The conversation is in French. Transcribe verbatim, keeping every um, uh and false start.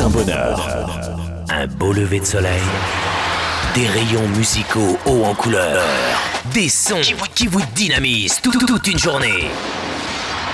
un bonheur. Un beau lever de soleil, des rayons musicaux hauts en couleur, des sons qui vous, qui vous dynamisent tout- toute une journée.